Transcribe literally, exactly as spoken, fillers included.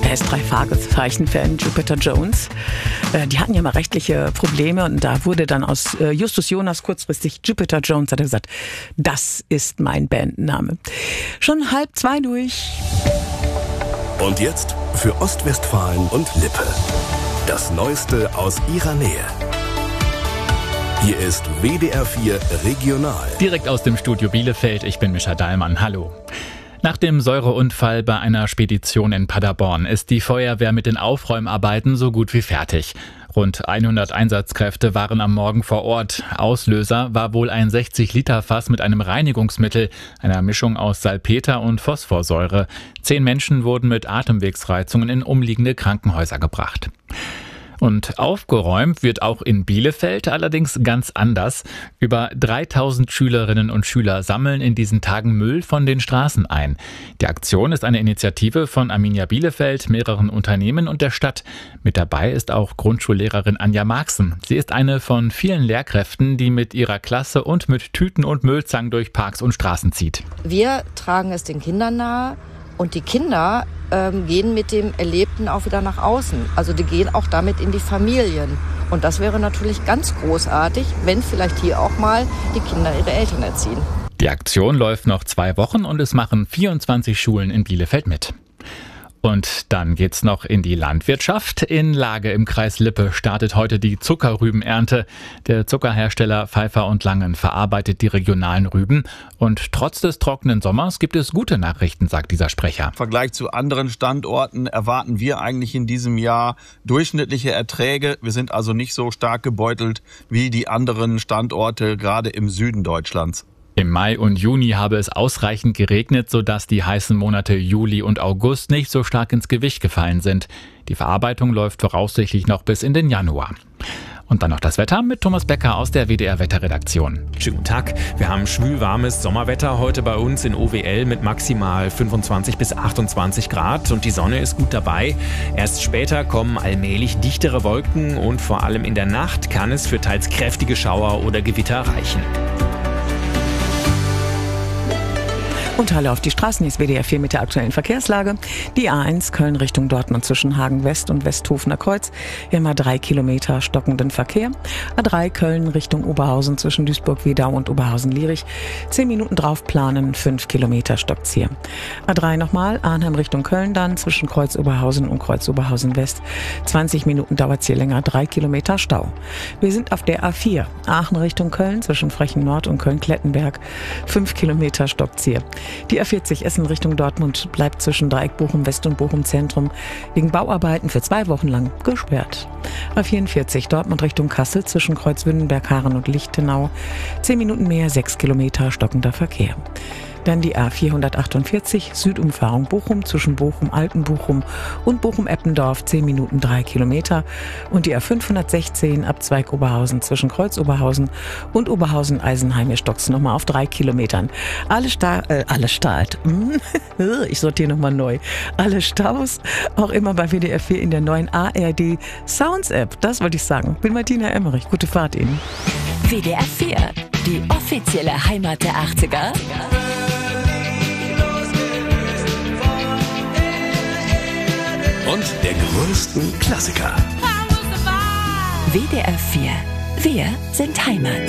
Er ist drei Fragezeichen-Fan, Jupiter Jones. Äh, die hatten ja mal rechtliche Probleme und da wurde dann aus äh, Justus Jonas kurzfristig Jupiter Jones, hat er gesagt, das ist mein Bandname. Schon halb zwei durch. Und jetzt für Ostwestfalen und Lippe. Das Neueste aus ihrer Nähe. Hier ist W D R vier Regional. Direkt aus dem Studio Bielefeld, ich bin Mischa Dahlmann, hallo. Nach dem Säureunfall bei einer Spedition in Paderborn ist die Feuerwehr mit den Aufräumarbeiten so gut wie fertig. Rund hundert Einsatzkräfte waren am Morgen vor Ort. Auslöser war wohl ein sechzig Liter Fass mit einem Reinigungsmittel, einer Mischung aus Salpeter und Phosphorsäure. Zehn Menschen wurden mit Atemwegsreizungen in umliegende Krankenhäuser gebracht. Und aufgeräumt wird auch in Bielefeld, allerdings ganz anders. Über dreitausend Schülerinnen und Schüler sammeln in diesen Tagen Müll von den Straßen ein. Die Aktion ist eine Initiative von Arminia Bielefeld, mehreren Unternehmen und der Stadt. Mit dabei ist auch Grundschullehrerin Anja Marxen. Sie ist eine von vielen Lehrkräften, die mit ihrer Klasse und mit Tüten und Müllzangen durch Parks und Straßen zieht. Wir tragen es den Kindern nahe. Und die Kinder ähm, gehen mit dem Erlebten auch wieder nach außen. Also die gehen auch damit in die Familien. Und das wäre natürlich ganz großartig, wenn vielleicht hier auch mal die Kinder ihre Eltern erziehen. Die Aktion läuft noch zwei Wochen und es machen vierundzwanzig Schulen in Bielefeld mit. Und dann geht's noch in die Landwirtschaft. In Lage im Kreis Lippe startet heute die Zuckerrübenernte. Der Zuckerhersteller Pfeiffer und Langen verarbeitet die regionalen Rüben. Und trotz des trockenen Sommers gibt es gute Nachrichten, sagt dieser Sprecher. Im Vergleich zu anderen Standorten erwarten wir eigentlich in diesem Jahr durchschnittliche Erträge. Wir sind also nicht so stark gebeutelt wie die anderen Standorte, gerade im Süden Deutschlands. Im Mai und Juni habe es ausreichend geregnet, sodass die heißen Monate Juli und August nicht so stark ins Gewicht gefallen sind. Die Verarbeitung läuft voraussichtlich noch bis in den Januar. Und dann noch das Wetter mit Thomas Becker aus der W D R-Wetterredaktion. Schönen guten Tag. Wir haben schwülwarmes Sommerwetter heute bei uns in O W L mit maximal fünfundzwanzig bis achtundzwanzig Grad und die Sonne ist gut dabei. Erst später kommen allmählich dichtere Wolken und vor allem in der Nacht kann es für teils kräftige Schauer oder Gewitter reichen. Und Halle auf die Straßen, hier ist W D R vier mit der aktuellen Verkehrslage. Die A eins Köln Richtung Dortmund zwischen Hagen West und Westhofener Kreuz. Hier haben wir drei Kilometer stockenden Verkehr. A drei Köln Richtung Oberhausen zwischen Duisburg-Wedau und Oberhausen-Lierich. Zehn Minuten drauf planen, fünf Kilometer stockt's hier. A drei nochmal, Arnhem Richtung Köln dann zwischen Kreuz Oberhausen und Kreuz Oberhausen West. zwanzig Minuten dauert's hier länger, drei Kilometer Stau. Wir sind auf der A vier, Aachen Richtung Köln zwischen Frechen Nord und Köln-Klettenberg. fünf Kilometer stockt's hier. Die A vierzig Essen Richtung Dortmund bleibt zwischen Dreieck Bochum West und Bochum Zentrum wegen Bauarbeiten für zwei Wochen lang gesperrt. A vierundvierzig Dortmund Richtung Kassel zwischen Kreuz Wünnenberg-Haaren und Lichtenau. Zehn Minuten mehr, sechs Kilometer stockender Verkehr. Dann die A vierhundertachtundvierzig Südumfahrung Bochum zwischen Bochum-Altenbochum und Bochum-Eppendorf, zehn Minuten, drei Kilometer. Und die A fünfhundertsechzehn Abzweig Oberhausen zwischen Kreuz Oberhausen und Oberhausen-Eisenheim, hier stockt's nochmal auf drei Kilometern. Alle Sta äh, alle Start. Ich sortiere nochmal neu. Alle Staus, auch immer bei W D R vier in der neuen A R D Sounds App. Das wollte ich sagen. Bin Martina Emmerich. Gute Fahrt Ihnen. W D R vier, die offizielle Heimat der achtziger. Und der größten Klassiker. W D R vier. Wir sind Heimat.